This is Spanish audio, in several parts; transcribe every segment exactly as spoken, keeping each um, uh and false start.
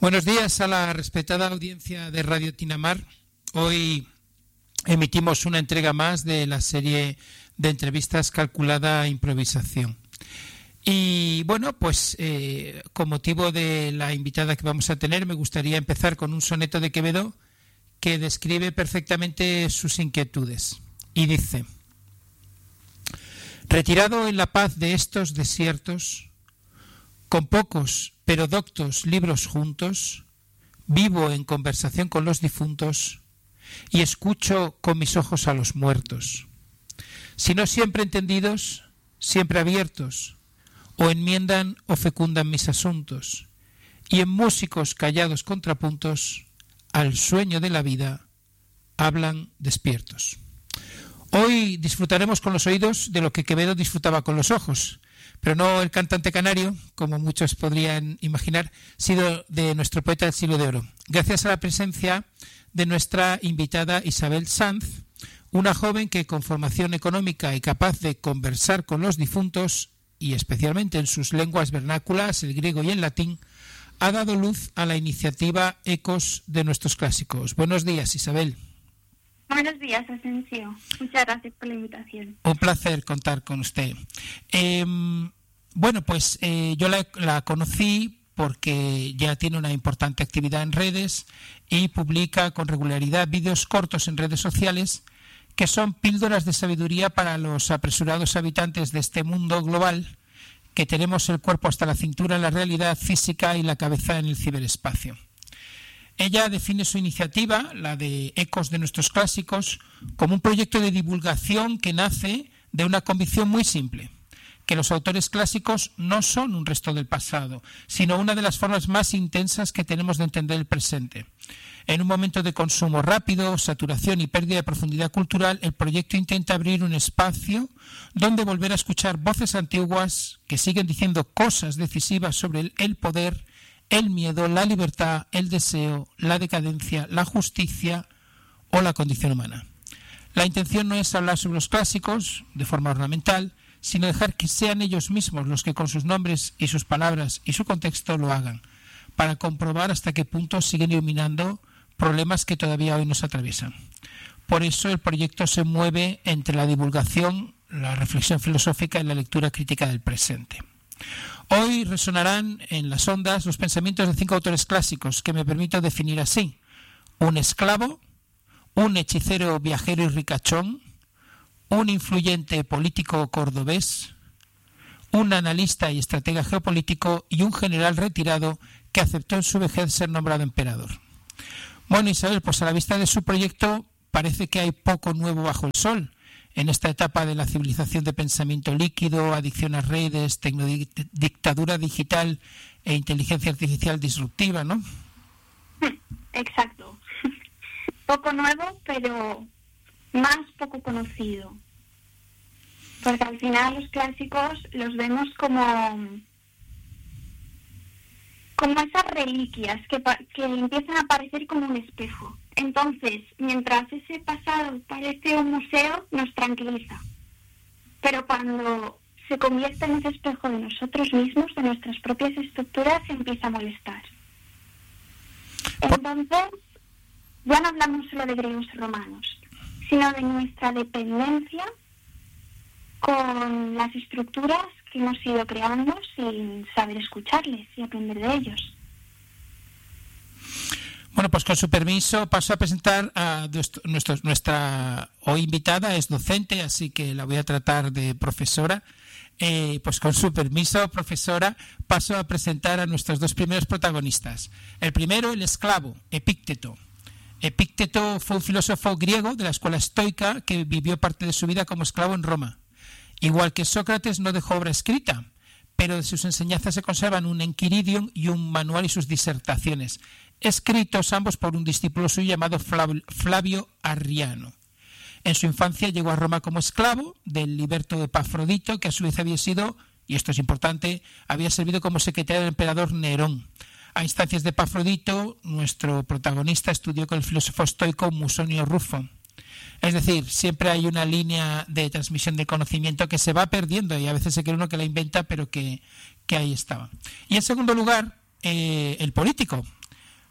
Buenos días a la respetada audiencia de Radio Tinamar. Hoy emitimos una entrega más de la serie de entrevistas calculada improvisación. Y bueno, pues eh, con motivo de la invitada que vamos a tener, me gustaría empezar con un soneto de Quevedo que describe perfectamente sus inquietudes. Y dice: retirado en la paz de estos desiertos, con pocos pero doctos libros juntos, vivo en conversación con los difuntos y escucho con mis ojos a los muertos. Si no siempre entendidos, siempre abiertos, o enmiendan o fecundan mis asuntos, y en músicos callados contrapuntos, al sueño de la vida, hablan despiertos. Hoy disfrutaremos con los oídos de lo que Quevedo disfrutaba con los ojos, pero no el cantante canario, como muchos podrían imaginar, sino de nuestro poeta del siglo de oro. Gracias a la presencia de nuestra invitada Isabel Sanz, una joven que con formación económica y capaz de conversar con los difuntos, y especialmente en sus lenguas vernáculas, el griego y el latín, ha dado luz a la iniciativa Ecos de nuestros clásicos. Buenos días, Isabel. Buenos días, Asensio. Muchas gracias por la invitación. Un placer contar con usted. Eh, bueno, pues eh, yo la, la conocí porque ya tiene una importante actividad en redes y publica con regularidad vídeos cortos en redes sociales que son píldoras de sabiduría para los apresurados habitantes de este mundo global que tenemos el cuerpo hasta la cintura en la realidad física y la cabeza en el ciberespacio. Ella define su iniciativa, la de Ecos de nuestros clásicos, como un proyecto de divulgación que nace de una convicción muy simple: que los autores clásicos no son un resto del pasado, sino una de las formas más intensas que tenemos de entender el presente. En un momento de consumo rápido, saturación y pérdida de profundidad cultural, el proyecto intenta abrir un espacio donde volver a escuchar voces antiguas que siguen diciendo cosas decisivas sobre el, el poder, el miedo, la libertad, el deseo, la decadencia, la justicia o la condición humana. La intención no es hablar sobre los clásicos de forma ornamental, sino dejar que sean ellos mismos los que con sus nombres y sus palabras y su contexto lo hagan, para comprobar hasta qué punto siguen iluminando problemas que todavía hoy nos atraviesan. Por eso el proyecto se mueve entre la divulgación, la reflexión filosófica y la lectura crítica del presente. Hoy resonarán en las ondas los pensamientos de cinco autores clásicos que me permito definir así: un esclavo, un hechicero viajero y ricachón, un influyente político cordobés, un analista y estratega geopolítico y un general retirado que aceptó en su vejez ser nombrado emperador. Bueno, Isabel, pues a la vista de su proyecto parece que hay poco nuevo bajo el sol en esta etapa de la civilización de pensamiento líquido, adicción a redes, tecnodictadura digital e inteligencia artificial disruptiva, ¿no? Exacto. Poco nuevo, pero más poco conocido. Porque al final los clásicos los vemos como, como esas reliquias que, que empiezan a aparecer como un espejo. Entonces, mientras ese pasado parece un museo, nos tranquiliza. Pero cuando se convierte en ese espejo de nosotros mismos, de nuestras propias estructuras, se empieza a molestar. Entonces, ya no hablamos solo de griegos y romanos, sino de nuestra dependencia con las estructuras que hemos ido creando sin saber escucharles y aprender de ellos. Bueno, pues con su permiso paso a presentar a nuestro, nuestra hoy invitada. Es docente, así que la voy a tratar de profesora. Eh, pues con su permiso, profesora, paso a presentar a nuestros dos primeros protagonistas. El primero, el esclavo, Epícteto. Epícteto fue un filósofo griego de la escuela estoica que vivió parte de su vida como esclavo en Roma. Igual que Sócrates, no dejó obra escrita, pero de sus enseñanzas se conservan un Enquiridion y un manual y sus disertaciones, escritos ambos por un discípulo suyo llamado Flavio Arriano. En su infancia llegó a Roma como esclavo del liberto Epafrodito, que a su vez había sido, y esto es importante, había servido como secretario del emperador Nerón. A instancias de Epafrodito, nuestro protagonista estudió con el filósofo estoico Musonio Rufo. Es decir, siempre hay una línea de transmisión de conocimiento que se va perdiendo y a veces se cree uno que la inventa, pero que, que ahí estaba. Y en segundo lugar, eh, el político.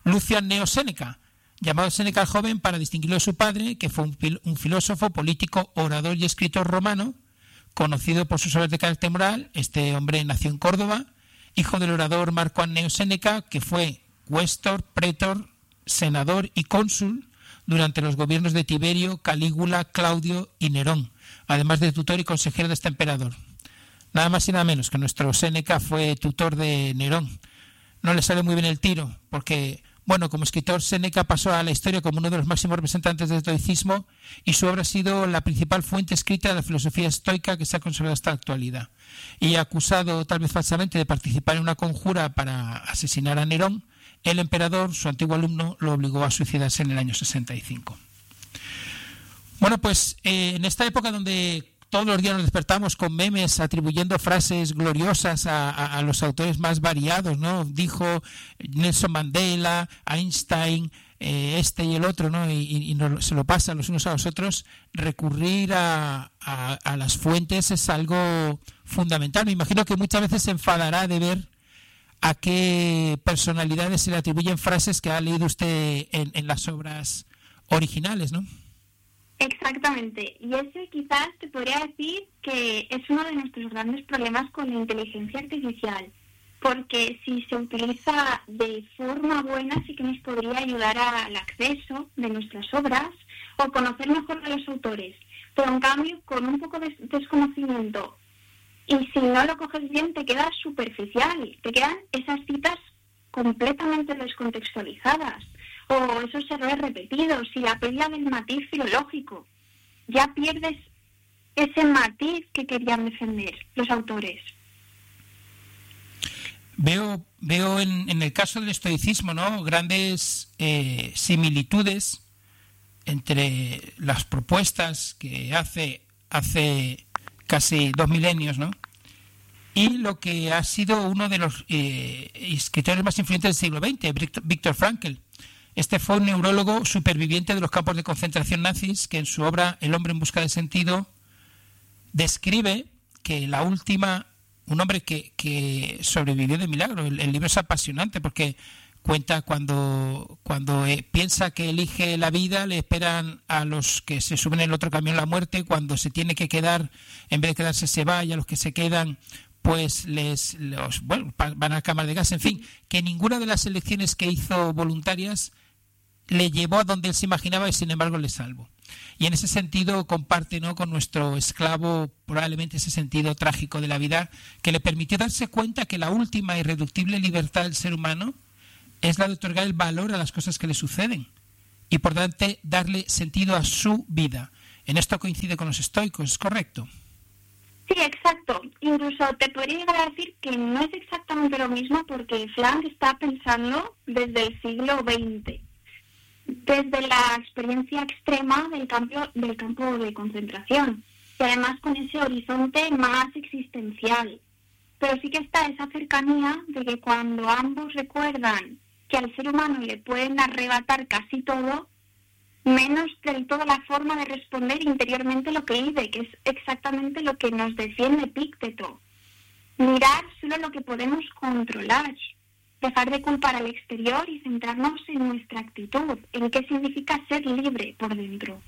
Lucio Anneo Séneca, llamado Séneca el joven para distinguirlo de su padre, que fue un, un filósofo, político, orador y escritor romano, conocido por sus obras de carácter moral. Este hombre nació en Córdoba, hijo del orador Marco Anneo Séneca, que fue cuestor, pretor, senador y cónsul durante los gobiernos de Tiberio, Calígula, Claudio y Nerón, además de tutor y consejero de este emperador. Nada más y nada menos que nuestro Séneca fue tutor de Nerón. No le sale muy bien el tiro, porque, bueno, como escritor, Séneca pasó a la historia como uno de los máximos representantes del estoicismo y su obra ha sido la principal fuente escrita de la filosofía estoica que se ha conservado hasta la actualidad. Y acusado, tal vez falsamente, de participar en una conjura para asesinar a Nerón, el emperador, su antiguo alumno, lo obligó a suicidarse en el año sesenta y cinco. Bueno, pues eh, en esta época donde todos los días nos despertamos con memes atribuyendo frases gloriosas a, a, a los autores más variados, ¿no? Dijo Nelson Mandela, Einstein, eh, este y el otro, ¿no? Y, y nos, se lo pasan los unos a los otros. Recurrir a, a, a las fuentes es algo fundamental. Me imagino que muchas veces se enfadará de ver a qué personalidades se le atribuyen frases que ha leído usted en, en las obras originales, ¿no? Exactamente, y ese quizás te podría decir que es uno de nuestros grandes problemas con la inteligencia artificial, porque si se utiliza de forma buena sí que nos podría ayudar al acceso de nuestras obras o conocer mejor a los autores, pero en cambio con un poco de desconocimiento y si no lo coges bien te quedas superficial, te quedan esas citas completamente descontextualizadas o esos errores repetidos y la pérdida del matiz filológico. Ya pierdes ese matiz que querían defender los autores. Veo veo en, en el caso del estoicismo, ¿no?, grandes eh, similitudes entre las propuestas que hace hace casi dos milenios, ¿no?, y lo que ha sido uno de los eh, escritores más influyentes del siglo veinte, Viktor Frankl. Este fue un neurólogo superviviente de los campos de concentración nazis que en su obra El hombre en busca de sentido describe que la última, un hombre que, que sobrevivió de milagro. El, el libro es apasionante porque cuenta cuando, cuando eh, piensa que elige la vida, le esperan a los que se suben en el otro camión la muerte, cuando se tiene que quedar, en vez de quedarse se va, y a los que se quedan pues les los, bueno, van a cámara de gas, en fin, que ninguna de las elecciones que hizo voluntarias le llevó a donde él se imaginaba y sin embargo le salvó. Y en ese sentido comparte, ¿no?, con nuestro esclavo probablemente ese sentido trágico de la vida que le permitió darse cuenta que la última irreductible libertad del ser humano es la de otorgar el valor a las cosas que le suceden y por tanto darle sentido a su vida. En esto coincide con los estoicos, ¿es correcto? Sí, exacto. Incluso te podría llegar a decir que no es exactamente lo mismo porque Frank está pensando desde el siglo veinte, desde la experiencia extrema del campo, del campo de concentración y además con ese horizonte más existencial. Pero sí que está esa cercanía de que cuando ambos recuerdan que al ser humano le pueden arrebatar casi todo, menos del todo la forma de responder interiormente lo que vive, que es exactamente lo que nos defiende Epícteto. Mirar solo lo que podemos controlar, dejar de culpar al exterior y centrarnos en nuestra actitud, en qué significa ser libre por dentro.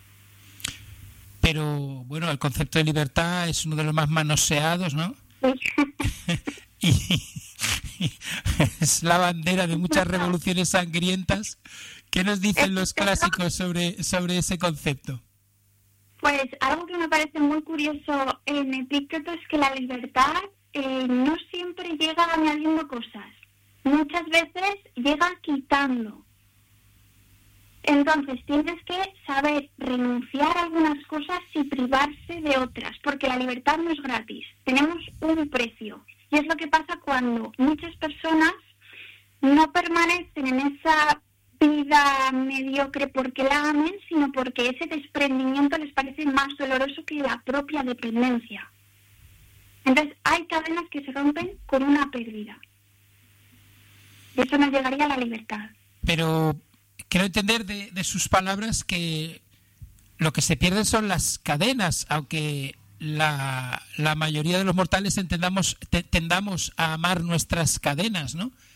Pero, bueno, el concepto de libertad es uno de los más manoseados, ¿no? Sí. y, y es la bandera de muchas revoluciones sangrientas. ¿Qué nos dicen los clásicos sobre, sobre ese concepto? Pues algo que me parece muy curioso en Epícteto es que la libertad eh, no siempre llega añadiendo cosas. Muchas veces llega quitando. Entonces tienes que saber renunciar a algunas cosas y privarse de otras, porque la libertad no es gratis. Tenemos un precio. Y es lo que pasa cuando muchas personas no permanecen en esa vida mediocre porque la amen, sino porque ese desprendimiento les parece más doloroso que la propia dependencia. Entonces hay cadenas que se rompen con una pérdida. Y eso nos llegaría a la libertad. Pero quiero entender de, de sus palabras que lo que se pierden son las cadenas, aunque la, la mayoría de los mortales entendamos, te, tendamos a amar nuestras cadenas, ¿no?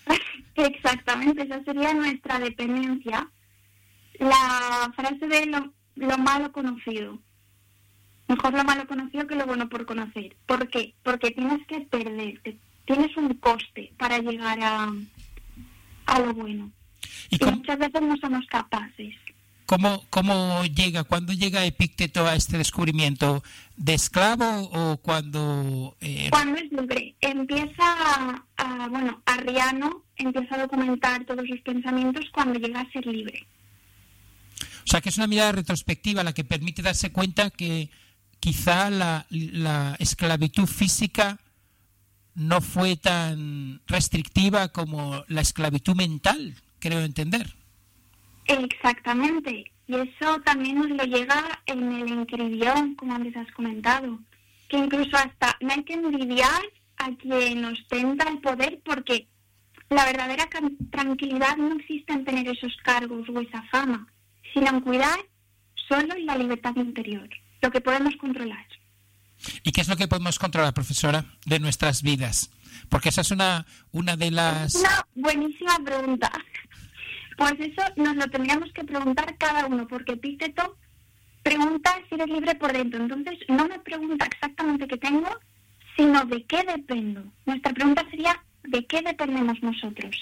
Exactamente, esa sería nuestra dependencia. La frase de lo, lo malo conocido. Mejor lo malo conocido que lo bueno por conocer. ¿Por qué? Porque tienes que perderte. Tienes un coste para llegar a, a lo bueno. ¿Y, y cómo, muchas veces no somos capaces. ¿cómo, ¿Cómo llega, cuándo llega Epicteto a este descubrimiento? ¿De esclavo o cuando...? Eh... Cuando es libre. Empieza a, a, bueno, Arriano empieza a documentar todos sus pensamientos cuando llega a ser libre. O sea, que es una mirada retrospectiva la que permite darse cuenta que quizá la, la esclavitud física no fue tan restrictiva como la esclavitud mental, creo entender. Exactamente. Y eso también nos lo llega en el encribión, como antes has comentado. Que incluso hasta no hay que envidiar a quien ostenta el poder, porque la verdadera tranquilidad no existe en tener esos cargos o esa fama, sino en cuidar solo en la libertad interior, lo que podemos controlar. ¿Y qué es lo que podemos controlar, profesora, de nuestras vidas? Porque esa es una, una de las... Una buenísima pregunta. Pues eso nos lo tendríamos que preguntar cada uno, porque Epicteto pregunta si eres libre por dentro. Entonces no me pregunta exactamente qué tengo, sino de qué dependo. Nuestra pregunta sería, ¿de qué dependemos nosotros?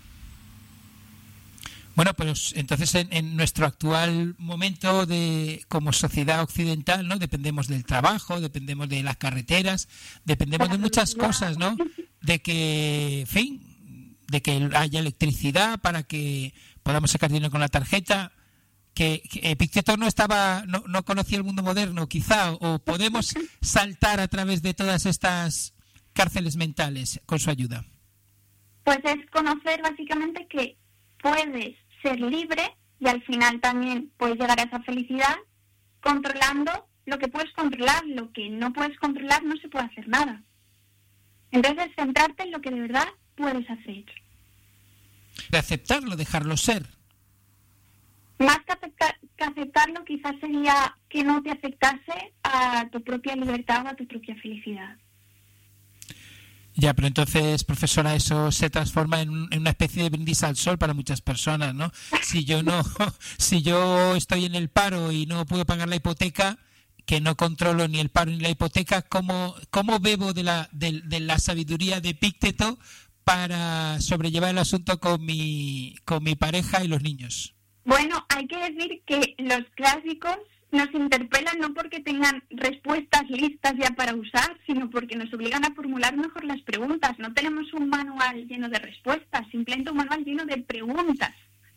Bueno, pues entonces en, en nuestro actual momento de como sociedad occidental, ¿no? Dependemos del trabajo, dependemos de las carreteras, dependemos de muchas cosas, ¿no? De que, en fin, de que haya electricidad para que podamos sacar dinero con la tarjeta. Que, que Epicteto no estaba, no, no conocía el mundo moderno, quizá, o podemos saltar a través de todas estas cárceles mentales con su ayuda. Pues es conocer básicamente que puedes ser libre y al final también puedes llegar a esa felicidad controlando lo que puedes controlar. Lo que no puedes controlar no se puede hacer nada. Entonces centrarte en lo que de verdad puedes hacer. De aceptarlo, dejarlo ser. Más que, aceptar, que aceptarlo quizás sería que no te afectase a tu propia libertad o a tu propia felicidad. Ya, pero entonces, profesora, eso se transforma en, un, en una especie de brindis al sol para muchas personas, ¿no? Si yo no, si yo estoy en el paro y no puedo pagar la hipoteca, que no controlo ni el paro ni la hipoteca, ¿cómo, cómo bebo de la, de, de la sabiduría de Epicteto para sobrellevar el asunto con mi, con mi pareja y los niños? Bueno, hay que decir que los clásicos nos interpelan no porque tengan respuestas listas ya para usar, sino porque nos obligan a formular mejor las preguntas. No tenemos un manual lleno de respuestas, simplemente un manual lleno de preguntas.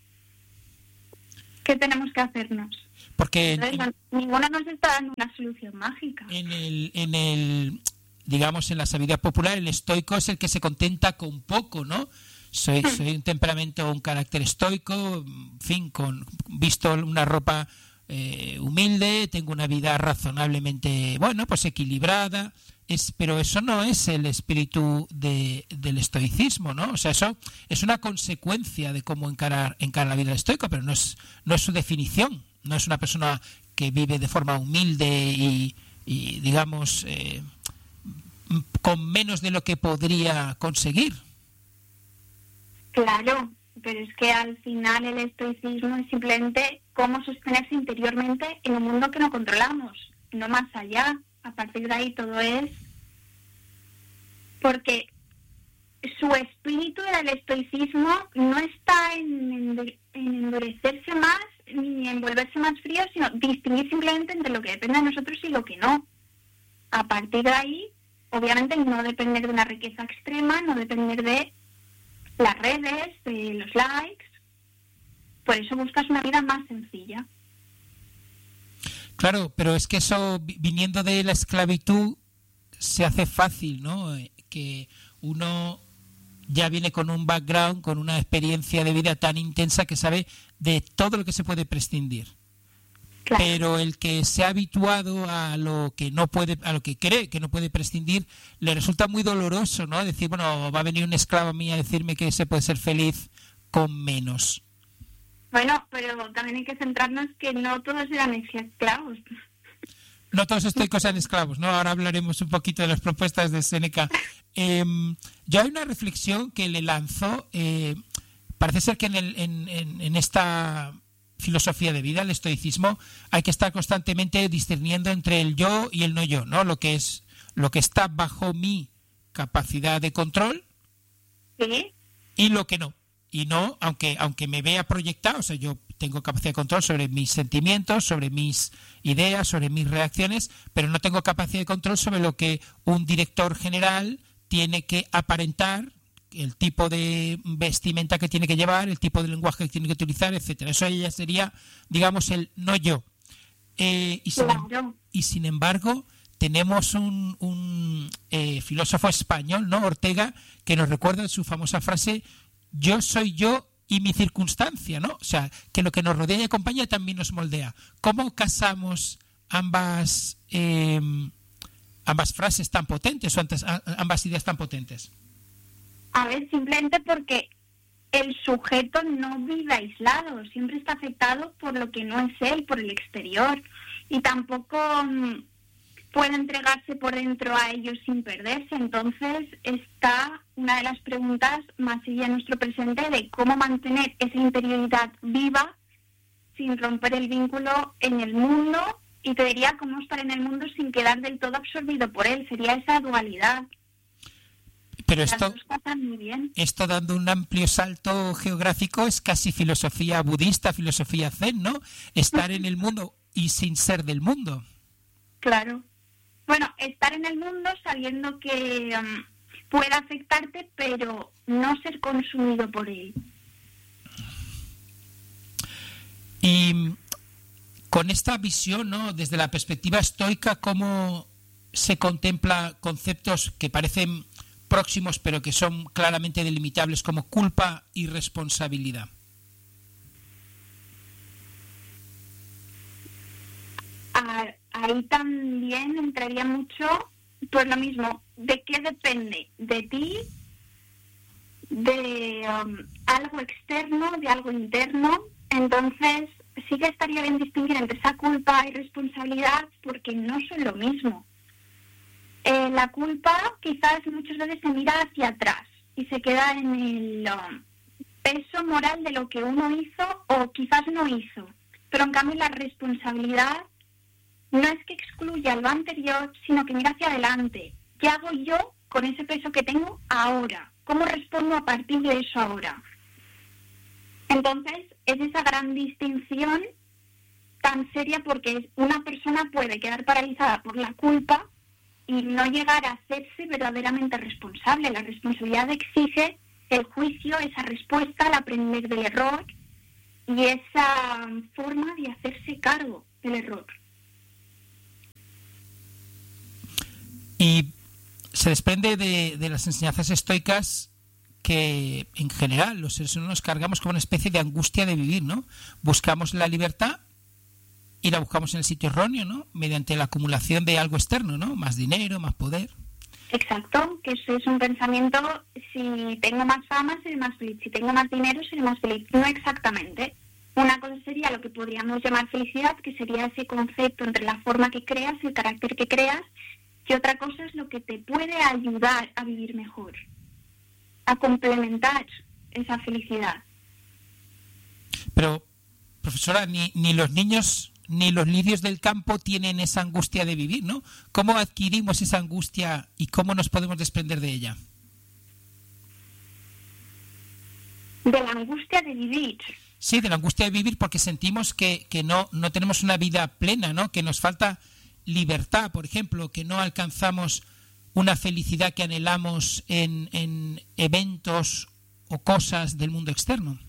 ¿Qué tenemos que hacernos? Porque Entonces, no, ninguna nos está dando una solución mágica. En el, en el, digamos, en la sabiduría popular, el estoico es el que se contenta con poco, ¿no? Soy, soy un temperamento, un carácter estoico, en fin, con visto una ropa eh, humilde, tengo una vida razonablemente, bueno, pues equilibrada, es, pero eso no es el espíritu de, del estoicismo, ¿no? O sea, eso es una consecuencia de cómo encarar, encarar la vida del estoico, pero no es, no es su definición, no es una persona que vive de forma humilde y, y digamos, eh, con menos de lo que podría conseguir. Claro, pero es que al final el estoicismo es simplemente cómo sostenerse interiormente en un mundo que no controlamos, no más allá. A partir de ahí todo es porque su espíritu del estoicismo no está en, en endurecerse más ni en volverse más frío, sino distinguir simplemente entre lo que depende de nosotros y lo que no. A partir de ahí, obviamente no depender de una riqueza extrema, no depender de las redes, de los likes. Por eso buscas una vida más sencilla. Claro, pero es que eso, viniendo de la esclavitud, se hace fácil, ¿no? Que uno ya viene con un background, con una experiencia de vida tan intensa que sabe de todo lo que se puede prescindir. Claro. Pero el que se ha habituado a lo que no puede, a lo que cree que no puede prescindir, le resulta muy doloroso, ¿no? Decir, bueno, va a venir un esclavo a mí a decirme que se puede ser feliz con menos. Bueno, pero también hay que centrarnos que no todos eran esclavos. No todos estoicos eran esclavos, ¿no? Ahora hablaremos un poquito de las propuestas de Séneca. Eh, yo hay una reflexión que le lanzó, eh, parece ser que en, el, en, en, en esta filosofía de vida, el estoicismo, hay que estar constantemente discerniendo entre el yo y el no yo, ¿no? Lo que es, lo que está bajo mi capacidad de control, ¿sí?, y lo que no. Y no, aunque, aunque me vea proyectado, o sea, yo tengo capacidad de control sobre mis sentimientos, sobre mis ideas, sobre mis reacciones, pero no tengo capacidad de control sobre lo que un director general tiene que aparentar, el tipo de vestimenta que tiene que llevar, el tipo de lenguaje que tiene que utilizar, etcétera. Eso ya sería, digamos, el no yo. Eh, y, sin, claro. y sin embargo, tenemos un, un eh, filósofo español, ¿no?, Ortega, que nos recuerda en su famosa frase: yo soy yo y mi circunstancia, ¿no? O sea, que lo que nos rodea y acompaña también nos moldea. ¿Cómo casamos ambas eh, ambas frases tan potentes o antes, ambas ideas tan potentes? A ver, simplemente porque el sujeto no vive aislado, siempre está afectado por lo que no es él, por el exterior, y tampoco um, puede entregarse por dentro a ellos sin perderse. Entonces está una de las preguntas más allá en nuestro presente de cómo mantener esa interioridad viva sin romper el vínculo en el mundo, y te diría cómo estar en el mundo sin quedar del todo absorbido por él. Sería esa dualidad. Pero esto, muy bien. esto dando un amplio salto geográfico, es casi filosofía budista, filosofía zen, ¿no? Estar en el mundo y sin ser del mundo. Claro. Bueno, estar en el mundo sabiendo que um, puede afectarte, pero no ser consumido por él. Y con esta visión, ¿no?, desde la perspectiva estoica, ¿cómo se contempla conceptos que parecen próximos pero que son claramente delimitables, como culpa y responsabilidad? Ahí también entraría mucho, pues lo mismo, ¿de qué depende? ¿De ti? ¿De um, algo externo? ¿De algo interno? Entonces sí que estaría bien distinguir entre esa culpa y responsabilidad, porque no son lo mismo. Eh, la culpa quizás muchas veces se mira hacia atrás y se queda en el um, peso moral de lo que uno hizo o quizás no hizo. Pero en cambio la responsabilidad no es que excluya lo anterior, sino que mira hacia adelante. ¿Qué hago yo con ese peso que tengo ahora? ¿Cómo respondo a partir de eso ahora? Entonces, es esa gran distinción tan seria, porque una persona puede quedar paralizada por la culpa y no llegar a hacerse verdaderamente responsable. La responsabilidad exige el juicio, esa respuesta, el aprender del error y esa forma de hacerse cargo del error. Y se desprende de, de las enseñanzas estoicas que, en general, los seres humanos cargamos como una especie de angustia de vivir, ¿no? Buscamos la libertad y la buscamos en el sitio erróneo, ¿no? Mediante la acumulación de algo externo, ¿no? Más dinero, más poder. Exacto, que eso es un pensamiento: si tengo más fama, seré más feliz; si tengo más dinero, seré más feliz. No exactamente. Una cosa sería lo que podríamos llamar felicidad, que sería ese concepto entre la forma que creas, el carácter que creas, y otra cosa es lo que te puede ayudar a vivir mejor, a complementar esa felicidad. Pero, profesora, ni, ni los niños ni los lirios del campo tienen esa angustia de vivir, ¿no? ¿Cómo adquirimos esa angustia y cómo nos podemos desprender de ella? De la angustia de vivir. Sí, de la angustia de vivir, porque sentimos que, que no, no tenemos una vida plena, ¿no? Que nos falta libertad, por ejemplo, que no alcanzamos una felicidad que anhelamos en, en eventos o cosas del mundo externo.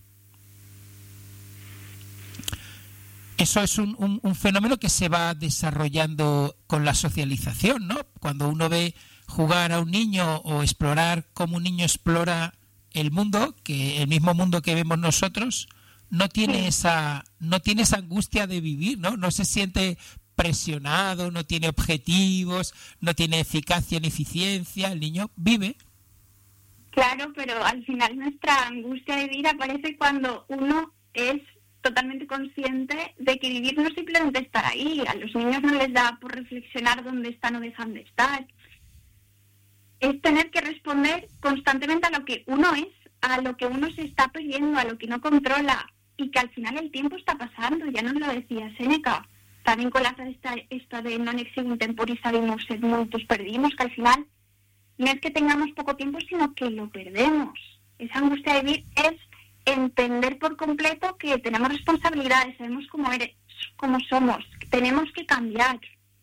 Eso es un, un, un fenómeno que se va desarrollando con la socialización, ¿no? Cuando uno ve jugar a un niño o explorar cómo un niño explora el mundo, que el mismo mundo que vemos nosotros, no tiene esa, no tiene esa angustia de vivir, ¿no? No se siente presionado, no tiene objetivos, no tiene eficacia ni eficiencia. El niño vive. Claro, pero al final nuestra angustia de vivir aparece cuando uno es totalmente consciente de que vivir no es simplemente estar ahí. A los niños no les da por reflexionar dónde están o dejan de estar. Es tener que responder constantemente a lo que uno es a lo que uno se está perdiendo, a lo que no controla, y que al final el tiempo está pasando, ya nos lo decía Séneca, también con la frase esta, esta de non exigium temporis habemus sed multos perdimos, que al final no es que tengamos poco tiempo, sino que lo perdemos. Esa angustia de vivir es entender por completo que tenemos responsabilidades, sabemos cómo eres, cómo somos, que tenemos que cambiar.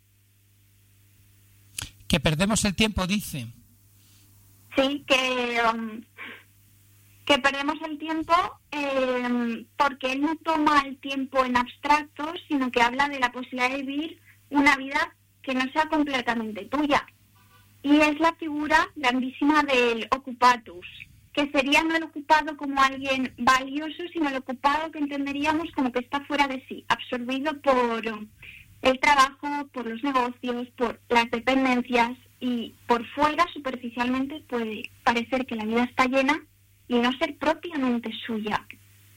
Que perdemos el tiempo, dice. Sí, que, um, que perdemos el tiempo eh, porque él no toma el tiempo en abstracto, sino que habla de la posibilidad de vivir una vida que no sea completamente tuya. Y es la figura grandísima del ocupatus, que sería no el ocupado como alguien valioso, sino el ocupado que entenderíamos como que está fuera de sí, absorbido por el trabajo, por los negocios, por las dependencias, y por fuera, superficialmente, puede parecer que la vida está llena y no ser propiamente suya.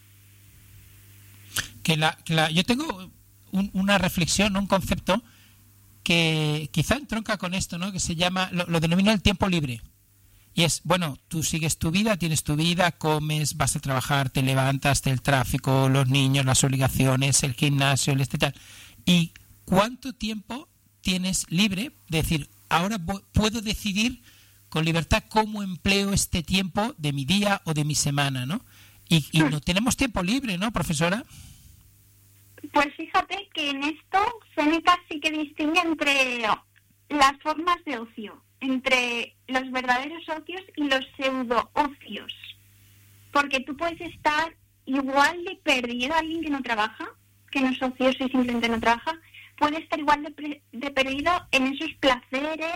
Que la, que la, yo tengo un, una reflexión, un concepto que quizá entronca con esto, ¿no? Que se llama, lo, lo denomino el tiempo libre. Y es, bueno, tú sigues tu vida, tienes tu vida, comes, vas a trabajar, te levantas, el tráfico, los niños, las obligaciones, el gimnasio, el este tal. ¿Y cuánto tiempo tienes libre? De decir, ahora puedo decidir con libertad cómo empleo este tiempo de mi día o de mi semana, ¿no? Y, y no tenemos tiempo libre, ¿no, profesora? Pues fíjate que en esto Séneca sí que distingue entre las formas de ocio, entre los verdaderos ocios y los pseudo-ocios. Porque tú puedes estar igual de perdido, alguien que no trabaja, que no es ocioso y simplemente no trabaja, puede estar igual de, pre- de perdido en esos placeres,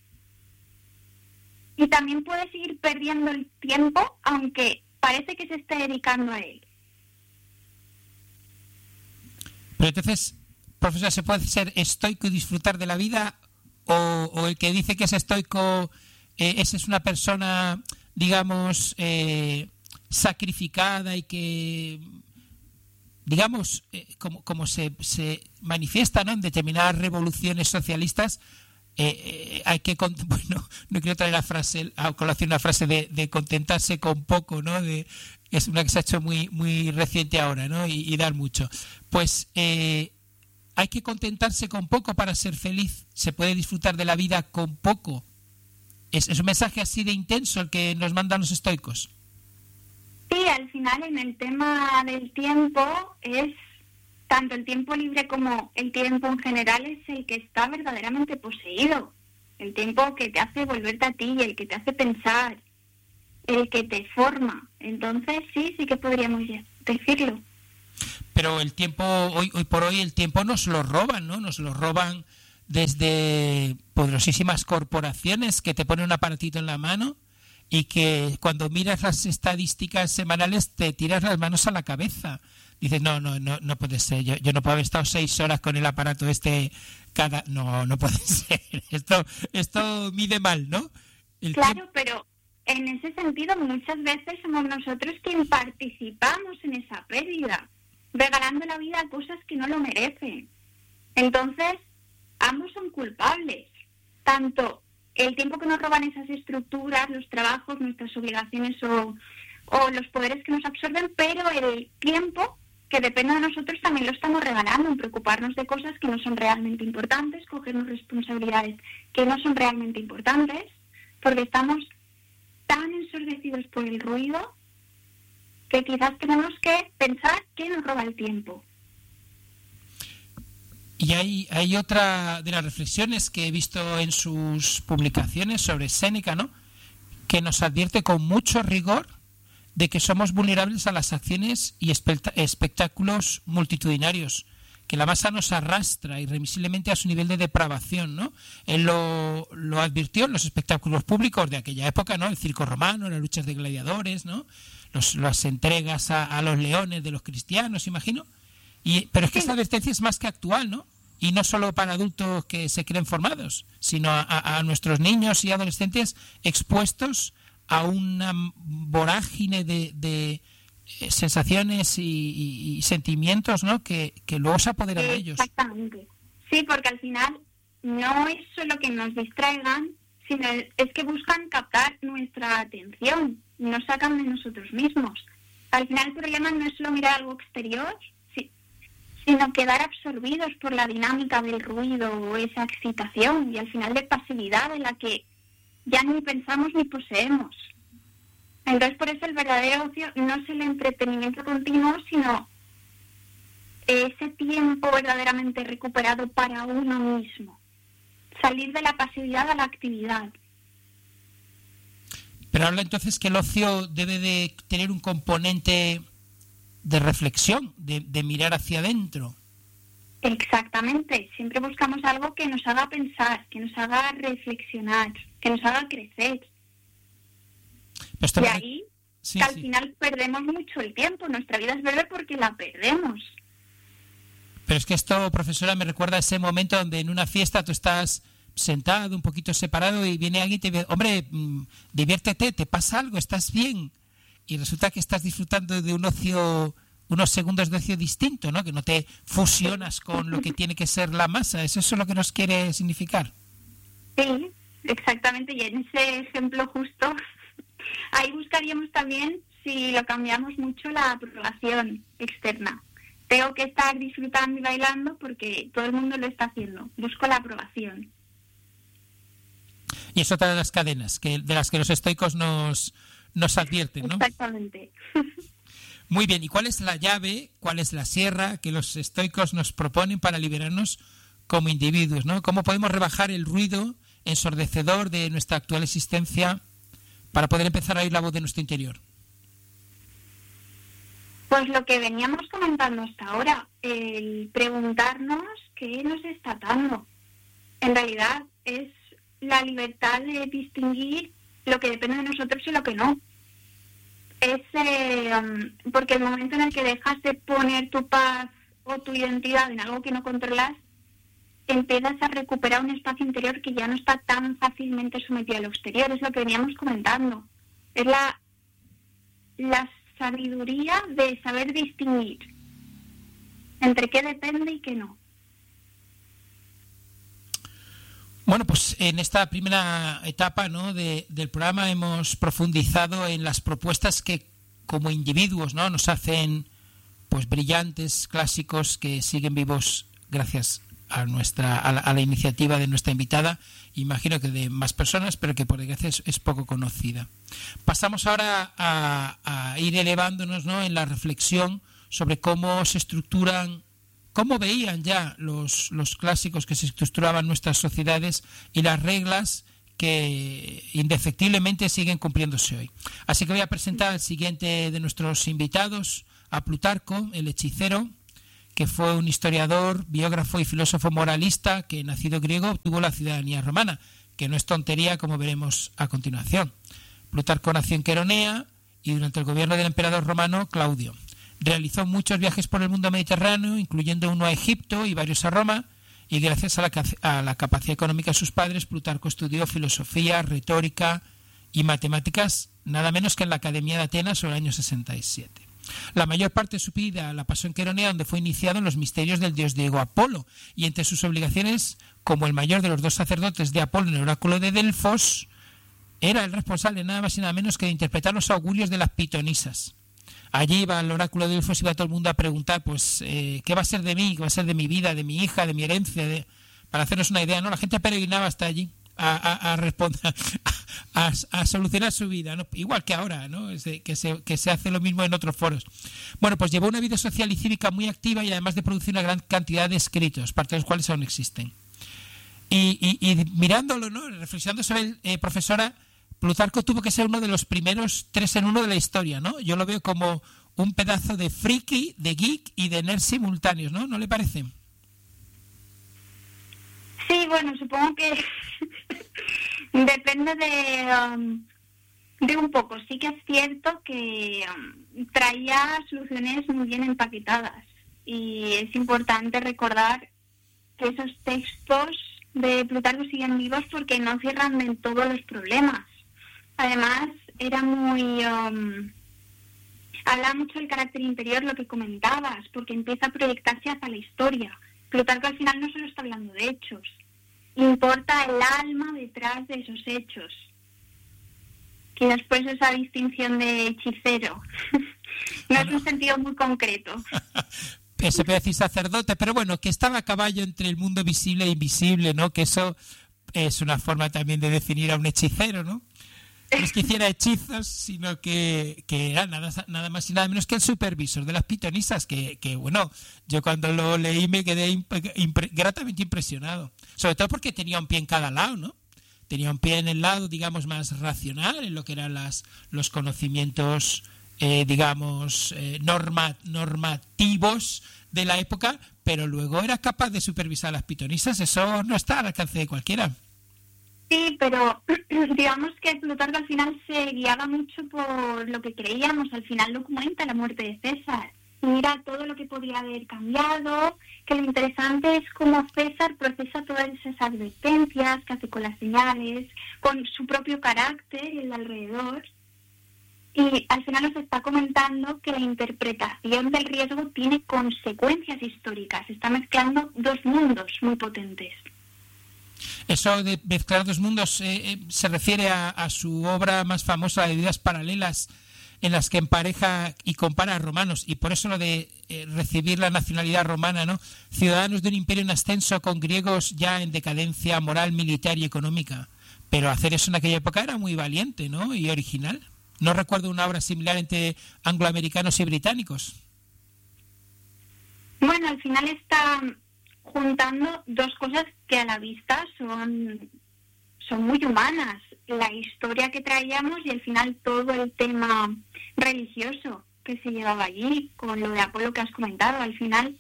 y también puede seguir perdiendo el tiempo, aunque parece que se esté dedicando a él. Pero entonces, profesora, ¿se puede ser estoico y disfrutar de la vida? ¿O, o el que dice que es estoico, eh, esa es una persona, digamos, eh, sacrificada y que, digamos, eh, como, como se, se manifiesta, ¿no?, en determinadas revoluciones socialistas? Eh, eh, hay que, bueno, no quiero traer la frase a colación, una frase de, de contentarse con poco, ¿no? De, es una que se ha hecho muy muy reciente ahora, ¿no? Y, y dar mucho. Pues eh, hay que contentarse con poco para ser feliz. Se puede disfrutar de la vida con poco. Es, es un mensaje así de intenso el que nos mandan los estoicos. Sí, al final en el tema del tiempo es tanto el tiempo libre como el tiempo en general es el que está verdaderamente poseído. El tiempo que te hace volverte a ti, el que te hace pensar, el que te forma. Entonces sí, sí que podríamos decirlo. Pero el tiempo, hoy, hoy por hoy el tiempo nos lo roban, ¿no? Nos lo roban desde poderosísimas corporaciones que te ponen un aparatito en la mano y que cuando miras las estadísticas semanales te tiras las manos a la cabeza. Dices, no, no, no, no puede ser. Yo, yo no puedo haber estado seis horas con el aparato este cada... No, no puede ser. Esto, esto mide mal, ¿no? El claro, tiempo... pero en ese sentido muchas veces somos nosotros quien participamos en esa pérdida, regalando la vida a cosas que no lo merecen. Entonces, ambos son culpables. Tanto el tiempo que nos roban esas estructuras, los trabajos, nuestras obligaciones o, o los poderes que nos absorben, pero el tiempo que depende de nosotros también lo estamos regalando en preocuparnos de cosas que no son realmente importantes, cogernos responsabilidades que no son realmente importantes, porque estamos tan ensordecidos por el ruido que quizás tenemos que pensar qué nos roba el tiempo. Y hay, hay otra de las reflexiones que he visto en sus publicaciones sobre Séneca, ¿no?, que nos advierte con mucho rigor de que somos vulnerables a las acciones y espectáculos multitudinarios, que la masa nos arrastra irremisiblemente a su nivel de depravación, ¿no? Él lo, lo advirtió en los espectáculos públicos de aquella época, ¿no? El circo romano, las luchas de gladiadores, ¿no? Los, las entregas a, a los leones de los cristianos, imagino. Y, pero es que esta advertencia es más que actual, ¿no? Y no solo para adultos que se creen formados, sino a, a, a nuestros niños y adolescentes expuestos a una vorágine de, de sensaciones y, y, y sentimientos, ¿no?, que, que luego se apoderan de ellos. Exactamente. Sí, porque al final no es solo que nos distraigan, sino es que buscan captar nuestra atención. nos sacan de nosotros mismos. Al final el problema no es solo mirar algo exterior, sí, sino quedar absorbidos por la dinámica del ruido o esa excitación y al final de pasividad en la que ya ni pensamos ni poseemos. Entonces por eso el verdadero ocio no es el entretenimiento continuo, sino ese tiempo verdaderamente recuperado para uno mismo. Salir de la pasividad a la actividad. Pero habla entonces que el ocio debe de tener un componente de reflexión, de, de mirar hacia adentro. Exactamente. Siempre buscamos algo que nos haga pensar, que nos haga reflexionar, que nos haga crecer. Pues y ahí, sí, que al sí. final perdemos mucho el tiempo. Nuestra vida es breve porque la perdemos. Pero es que esto, profesora, me recuerda a ese momento donde en una fiesta tú estás sentado, un poquito separado, y viene alguien y te dice, hombre, mmm, diviértete, te pasa algo, estás bien. Y resulta que estás disfrutando de un ocio, unos segundos de ocio distinto, ¿no? Que no te fusionas con lo que tiene que ser la masa. ¿Eso es lo que nos quiere significar? Sí, exactamente. Y en ese ejemplo justo, ahí buscaríamos también, si lo cambiamos mucho, la aprobación externa. Tengo que estar disfrutando y bailando porque todo el mundo lo está haciendo. Busco la aprobación. Y es otra de las cadenas que de las que los estoicos nos, nos advierten, ¿no? Exactamente. Muy bien. ¿Y cuál es la llave, cuál es la sierra que los estoicos nos proponen para liberarnos como individuos, ¿no? ¿Cómo podemos rebajar el ruido ensordecedor de nuestra actual existencia para poder empezar a oír la voz de nuestro interior? Pues lo que veníamos comentando hasta ahora, el preguntarnos qué nos está dando. En realidad es la libertad de distinguir lo que depende de nosotros y lo que no. Es eh, um, porque el momento en el que dejas de poner tu paz o tu identidad en algo que no controlas, empiezas a recuperar un espacio interior que ya no está tan fácilmente sometido a lo exterior. Es lo que veníamos comentando. Es la las sabiduría de saber distinguir entre qué depende y qué no. Bueno, pues en esta primera etapa, ¿no?, de, del programa hemos profundizado en las propuestas que como individuos, ¿no?, nos hacen pues brillantes, clásicos, que siguen vivos gracias a nuestra a la, a la iniciativa de nuestra invitada. Imagino que de más personas, pero que por desgracia es, es poco conocida. Pasamos ahora a, a ir elevándonos, ¿no?, en la reflexión sobre cómo se estructuran, cómo veían ya los, los clásicos que se estructuraban nuestras sociedades y las reglas que indefectiblemente siguen cumpliéndose hoy. Así que voy a presentar al siguiente de nuestros invitados, a Plutarco, el hechicero, que fue un historiador, biógrafo y filósofo moralista que, nacido griego, obtuvo la ciudadanía romana, que no es tontería, como veremos a continuación. Plutarco nació en Queronea y durante el gobierno del emperador romano Claudio. Realizó muchos viajes por el mundo mediterráneo, incluyendo uno a Egipto y varios a Roma, y gracias a la, a la capacidad económica de sus padres, Plutarco estudió filosofía, retórica y matemáticas, nada menos que en la Academia de Atenas sobre el año sesenta y siete. La mayor parte de su vida la pasó en Queronea, donde fue iniciado en los misterios del dios griego Apolo, y entre sus obligaciones, como el mayor de los dos sacerdotes de Apolo en el oráculo de Delfos, era el responsable nada más y nada menos que de interpretar los augurios de las pitonisas. Allí iba al oráculo de Delfos, iba todo el mundo a preguntar, pues, eh, ¿qué va a ser de mí? ¿Qué va a ser de mi vida, de mi hija, de mi herencia? De... Para hacernos una idea, ¿no? La gente peregrinaba hasta allí a, a, a responder, a, a, a solucionar su vida, ¿no? Igual que ahora, ¿no? Es de, que, se, que se hace lo mismo en otros foros. Bueno, pues llevó una vida social y cívica muy activa y además de producir una gran cantidad de escritos, parte de los cuales aún existen. Y, y, y mirándolo, ¿no?, reflexionando sobre él, eh, profesora, Plutarco tuvo que ser uno de los primeros tres en uno de la historia, ¿no? Yo lo veo como un pedazo de friki, de geek y de nerd simultáneos, ¿no? ¿No le parece? Sí, bueno, supongo que depende de, um, de un poco. Sí que es cierto que um, traía soluciones muy bien empaquetadas y es importante recordar que esos textos de Plutarco siguen vivos porque no cierran de todos los problemas. Además, era muy... Um, habla mucho del carácter interior, lo que comentabas, porque empieza a proyectarse hacia la historia. Plutarco al final no solo está hablando de hechos, importa el alma detrás de esos hechos. Y después esa distinción de hechicero. No es un sentido muy concreto. Se puede decir sacerdote, pero bueno, que estaba a caballo entre el mundo visible e invisible, ¿no? Que eso es una forma también de definir a un hechicero, ¿no? No es que hiciera hechizos, sino que, que era nada, nada más y nada menos que el supervisor de las pitonisas, que, que bueno, yo cuando lo leí me quedé imp- impre- gratamente impresionado. Sobre todo porque tenía un pie en cada lado, ¿no? Tenía un pie en el lado, digamos, más racional, en lo que eran las, los conocimientos, eh, digamos, eh, norma, normativos de la época, pero luego era capaz de supervisar las pitonisas. Eso no está al alcance de cualquiera. Sí, pero digamos que Plutarco al final se guiaba mucho por lo que creíamos. Al final documenta la muerte de César. Mira todo lo que podría haber cambiado, que lo interesante es cómo César procesa todas esas advertencias que hace con las señales, con su propio carácter y el de alrededor. Y al final nos está comentando que la interpretación del riesgo tiene consecuencias históricas. Está mezclando dos mundos muy potentes. Eso de mezclar dos mundos eh, eh, se refiere a, a su obra más famosa de Vidas Paralelas, en las que empareja y compara a romanos, y por eso lo de eh, recibir la nacionalidad romana, ¿no? Ciudadanos de un imperio en ascenso con griegos ya en decadencia moral, militar y económica. Pero hacer eso en aquella época era muy valiente, ¿no? Y original. No recuerdo una obra similar entre angloamericanos y británicos. Bueno, al final está juntando dos cosas que a la vista son, son muy humanas. La historia que traíamos y al final todo el tema religioso que se llevaba allí, con lo de Apolo que has comentado. Al final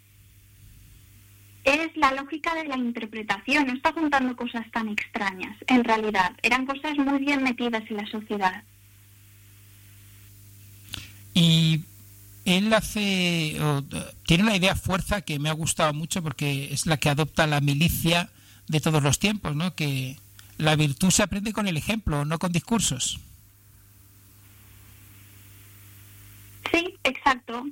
es la lógica de la interpretación. No está juntando cosas tan extrañas, en realidad. Eran cosas muy bien metidas en la sociedad. Y él hace, o, tiene una idea fuerza que me ha gustado mucho porque es la que adopta la milicia de todos los tiempos, ¿no? Que la virtud se aprende con el ejemplo, no con discursos. Sí, exacto.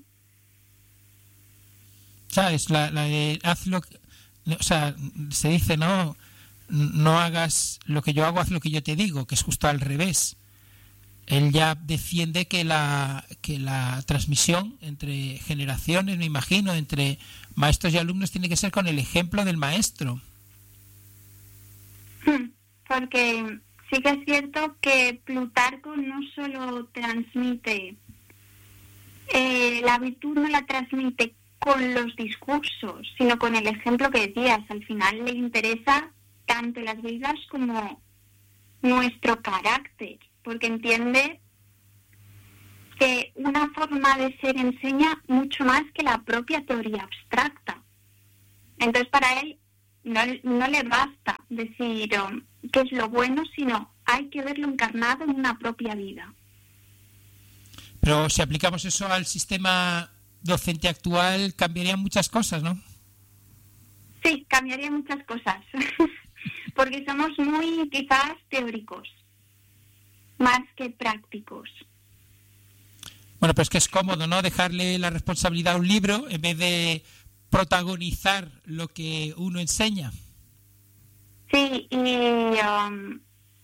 ¿Sabes? La, la de haz lo que, o sea, se dice, no, no hagas lo que yo hago, haz lo que yo te digo, que es justo al revés. Él ya defiende que la que la transmisión entre generaciones, me imagino, entre maestros y alumnos tiene que ser con el ejemplo del maestro. Porque sí que es cierto que Plutarco no solo transmite, eh, la virtud no la transmite con los discursos, sino con el ejemplo que decías. Al final le interesa tanto las vidas como nuestro carácter, porque entiende que una forma de ser enseña mucho más que la propia teoría abstracta. Entonces para él no, no le basta decir um, qué es lo bueno, sino hay que verlo encarnado en una propia vida. Pero si aplicamos eso al sistema docente actual, cambiarían muchas cosas, ¿no? Sí, cambiaría muchas cosas, porque somos muy quizás teóricos, más que prácticos. Bueno, pues que es cómodo, ¿no? Dejarle la responsabilidad a un libro en vez de protagonizar lo que uno enseña. Sí, y um,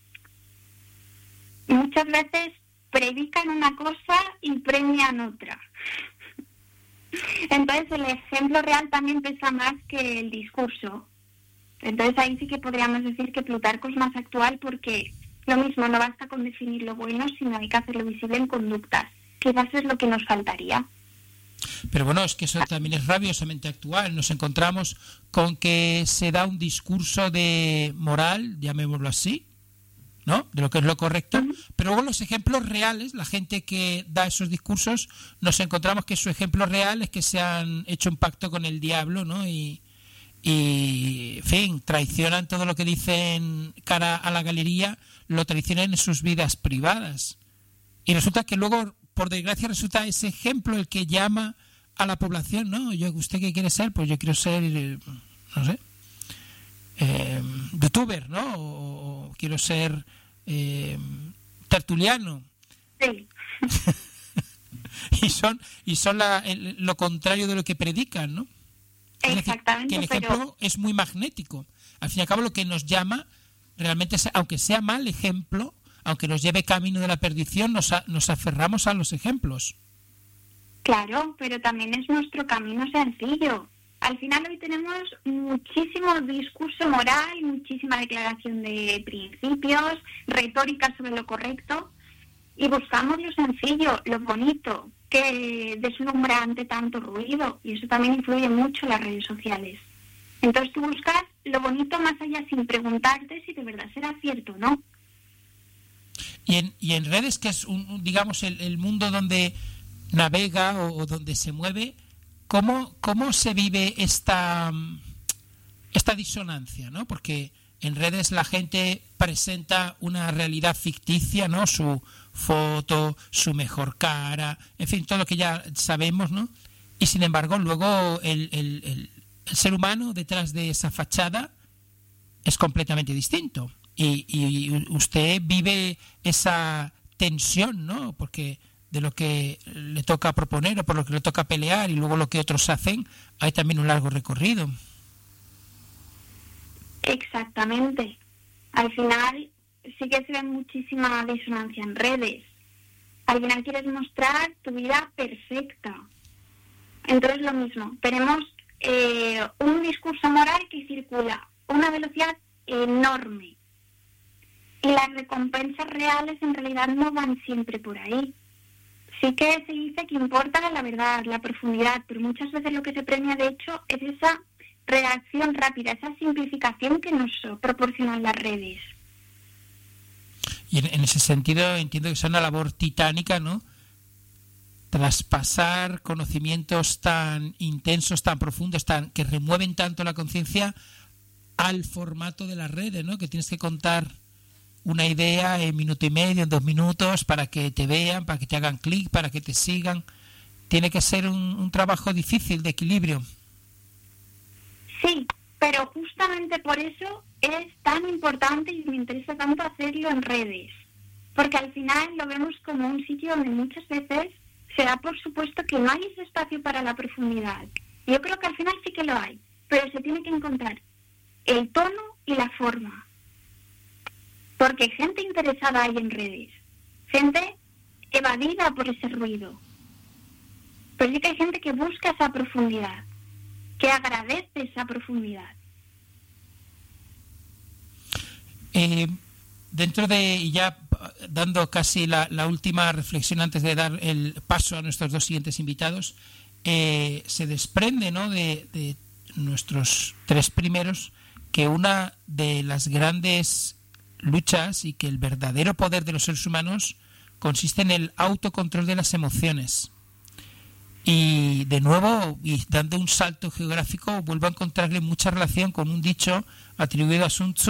muchas veces predican una cosa y premian otra. Entonces el ejemplo real también pesa más que el discurso. Entonces ahí sí que podríamos decir que Plutarco es más actual, porque lo mismo, no basta con definir lo bueno, sino hay que hacerlo visible en conductas. Quizás es lo que nos faltaría. Pero bueno, es que eso también es rabiosamente actual. Nos encontramos con que se da un discurso de moral, llamémoslo así, ¿no? De lo que es lo correcto. Uh-huh. Pero luego los ejemplos reales, la gente que da esos discursos, nos encontramos que su ejemplo real es que se han hecho un pacto con el diablo, ¿no? Y, y en fin, traicionan todo lo que dicen cara a la galería, lo traicionan en sus vidas privadas. Y resulta que luego, por desgracia, resulta ese ejemplo el que llama a la población, ¿no? Yo, ¿usted qué quiere ser? Pues yo quiero ser, no sé, eh, youtuber, ¿no? O, o quiero ser eh, tertuliano. Sí. y son y son la, el, lo contrario de lo que predican, ¿no? Exactamente. Es decir, que el ejemplo pero... es muy magnético. Al fin y al cabo, lo que nos llama realmente, es, aunque sea mal ejemplo, aunque nos lleve camino de la perdición, nos, a, nos aferramos a los ejemplos. Claro, pero también es nuestro camino sencillo. Al final hoy tenemos muchísimo discurso moral, muchísima declaración de principios, retórica sobre lo correcto, y buscamos lo sencillo, lo bonito, que deslumbra ante tanto ruido, y eso también influye mucho en las redes sociales. Entonces tú buscas lo bonito más allá sin preguntarte si de verdad será cierto o no. Y en, y en redes, que es un, digamos el, el mundo donde navega o, o donde se mueve, ¿cómo, cómo se vive esta, esta disonancia, ¿no? Porque en redes la gente presenta una realidad ficticia, ¿no? Su foto, su mejor cara, en fin, todo lo que ya sabemos, ¿no? Y sin embargo, luego el, el, el, el ser humano detrás de esa fachada es completamente distinto. Y, y usted vive esa tensión, ¿no? Porque de lo que le toca proponer o por lo que le toca pelear y luego lo que otros hacen, hay también un largo recorrido. Exactamente. Al final sí que se ve muchísima disonancia en redes. Al final quieres mostrar tu vida perfecta. Entonces lo mismo, tenemos eh, un discurso moral que circula a una velocidad enorme. Y las recompensas reales en realidad no van siempre por ahí. Sí que se dice que importa la verdad, la profundidad, pero muchas veces lo que se premia de hecho es esa reacción rápida, esa simplificación que nos proporcionan las redes. Y en, en ese sentido entiendo que es una labor titánica, ¿no? Traspasar conocimientos tan intensos, tan profundos, tan que remueven tanto la conciencia al formato de las redes, ¿no? Que tienes que contar una idea en minuto y medio, en dos minutos, para que te vean, para que te hagan clic, para que te sigan. Tiene que ser un, un trabajo difícil de equilibrio. Sí, pero justamente por eso es tan importante y me interesa tanto hacerlo en redes, porque al final lo vemos como un sitio donde muchas veces se da por supuesto que no hay ese espacio para la profundidad. Yo creo que al final sí que lo hay, pero se tiene que encontrar el tono y la forma. Porque gente interesada hay en redes, gente evadida por ese ruido. Pero sí que hay gente que busca esa profundidad, que agradece esa profundidad. Eh, dentro de, y ya dando casi la, la última reflexión antes de dar el paso a nuestros dos siguientes invitados, eh, se desprende, ¿no?, de, de nuestros tres primeros que una de las grandes luchas y que el verdadero poder de los seres humanos consiste en el autocontrol de las emociones. Y de nuevo, y dando un salto geográfico, vuelvo a encontrarle mucha relación con un dicho atribuido a Sun Tzu,